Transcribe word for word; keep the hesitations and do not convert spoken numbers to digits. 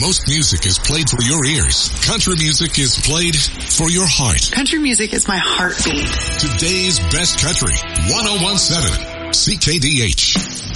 most music is played for your ears, country music is played for your heart. Country music is my heartbeat. Today's best country, one oh one point seven C K D H.